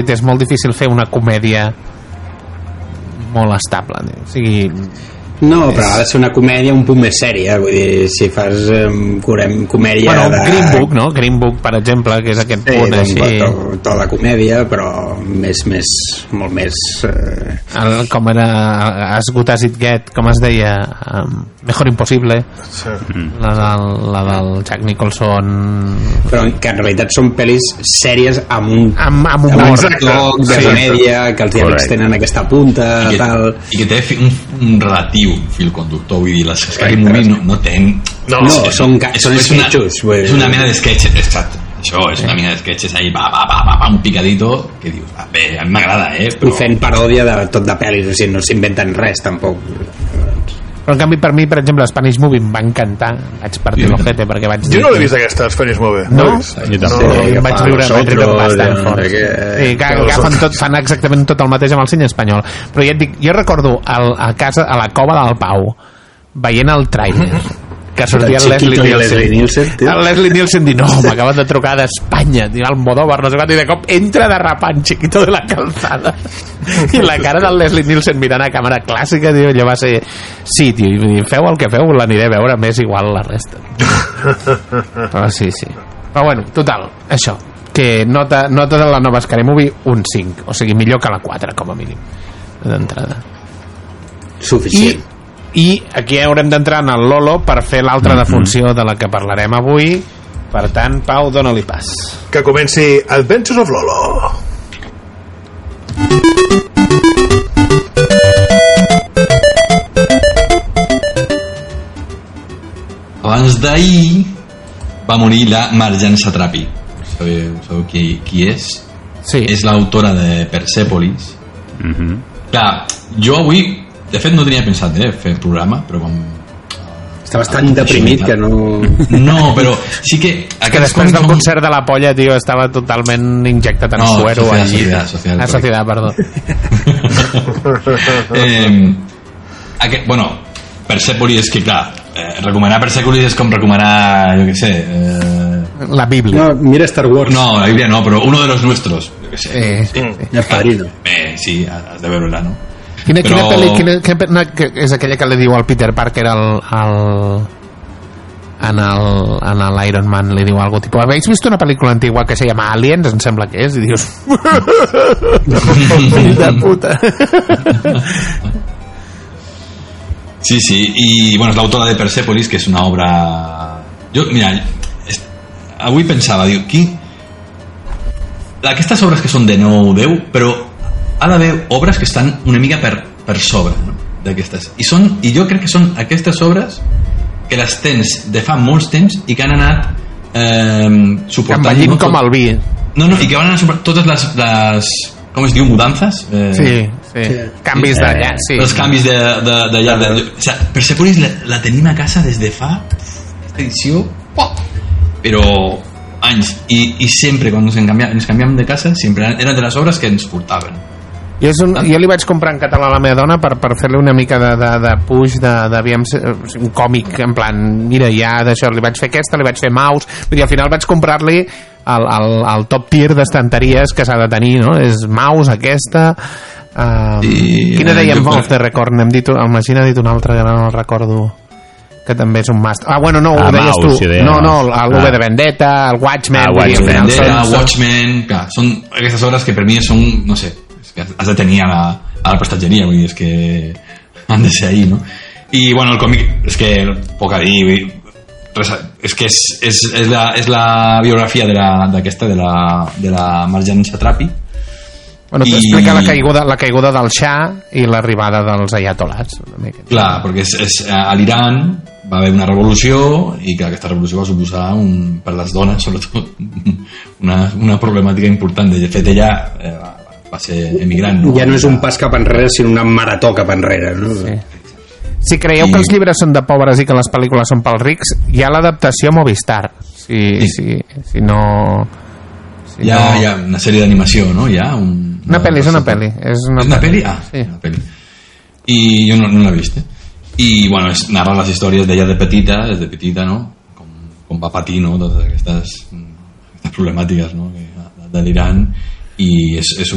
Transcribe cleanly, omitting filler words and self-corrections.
és molt difícil fer una comèdia molt estable, o sigui, no, però ha de ser una comèdia un punt més sèria, vull dir, si fas comèdia Green Book, no? Green Book, per exemple, que és aquest punt així, tota la comèdia, però molt més com era As Good As It Get, com es deia, Mejor Impossible, la del Jack Nicholson, però que en realitat són pel·lis sèries amb un toc de comèdia, que els diàlegs tenen aquesta punta i que té un relatiu fil conductor, vull dir, les Scary Movie no tenen... són sketches, és una mena de sketches, exacte, això és una mena de sketches ahí, un picadito, que dius, bé, a mi m'agrada, però... fent paròdia de tot de pel·lis, o sigui, no s'inventen res tampoc. Però en canvi per mi, per exemple, Spanish Movie em va encantar, vaig partir l'ojete perquè vaig dir... Jo no l'he vist aquesta, Spanish Movie. No? Em vaig riure bastant fort. Fan exactament tot el mateix amb el cine espanyol. Però ja et dic, jo recordo a casa, a la cova del Pau, veient el tràiler, que sortia el Leslie Nielsen. El Leslie Nielsen diu, no, m'acaben de trucar d'Espanya, diu, Almodóvar, no sé quant, i de cop entra derrapant Chiquito de la Calzada. I la cara del Leslie Nielsen mirant a càmera clàssica, diu, allò va ser... Sí, tio, i feu el que feu, l'aniré a veure, m'és igual la resta. Però sí. Però bueno, total, això, que nota de la nova Scary Movie, un 5, o sigui, millor que la 4, com a mínim, d'entrada. Suficient. I aquí haurem d'entrar en el Lolo per fer l'altra defunció de la que parlarem avui. Per tant, Pau, dona-li pas. Que comenci Adventures of Lolo. Abans d'ahir va morir la Marjane Satrapi. Sabeu qui és? Sí. És l'autora de Persepolis. Clar, jo avui de fet no tenia pensat fer el programa, però com estaves tan deprimit que no... No, però sí que... Que després del concert de la Polla, tio, estava totalment injectat en suero. Sociedad, perdó. Bueno, Persepolis és que, clar, recomanar Persepolis és com recomanar, jo què sé... La Bíblia. No, mira Star Wars. No, la Bíblia no, però uno de los nuestros, jo què sé. El Padrino. Sí, has de veure-la, no? Quina pel·li és aquella que li diu al Peter Parker en l'Iron Man, li diu algo tipus, ¿habéis visto una pel·lícula antigua que se llama Aliens? Em sembla que és, i dius fill de puta. Sí, i bueno, és l'autora de Persepolis, que és una obra... Jo, mira, avui pensava, diu, aquestes obres que són de 9 o 10, però ha d'haver obres que estan una mica per sobre, no? D'aquestes. I jo crec que són aquestes obres que les tens de fa molts temps i que han anat suportant... Envellint com el vi. No, i que van anar suportant totes les com es diu, mudances? Sí. Canvis d'allà, sí. Els canvis d'allà. O sigui, Persepolis la tenim a casa des de fa aquesta edició, però anys, i sempre quan ens canviàvem de casa sempre eren de les obres que ens portaven. Jo li vaig comprar en català a la meva dona per fer-li una mica de push un còmic, en plan, mira, ja d'això, li vaig fer aquesta, li vaig fer Maus, vull dir, al final vaig comprar-li el top tier d'estanteries que s'ha de tenir, no? És Maus, aquesta, quina dèiem Off the Record, el Magí n'ha dit una altra que no el recordo, que també és un must. Bueno, no, ho deies tu. No, el V de Vendetta, el Watchmen, Watchmen, clar, són aquestes obres que per mi són, no sé, que has de tenir a la prestatgeria, vull dir, és que han de ser ahí, no? I bueno, el còmic és que poc a dir, és que és la biografia d'aquesta de la Marjane Satrapi. Bueno, t'explica la caiguda del Shah i l'arribada dels ayatolats. Clar, perquè a l'Iran va haver una revolució i que aquesta revolució va suposar per les dones sobretot una problemàtica important. De fet, ella va ser emigrant, no? Ja no és un pas cap enrere, sinó una marató cap enrere, no? Sí. Si creieu que els llibres són de pobres i que les pel·lícules són pels rics, hi ha l'adaptació a Movistar. Si no... Hi ha una sèrie d'animació, no? Una pel·li, és una pel·li. És una pel·li? Sí. Una pel·li. I jo no l'he vist, I, bueno, narra les històries d'ella de petita, no? Com va patir, no? Totes aquestes problemàtiques, no? De l'Iran, i és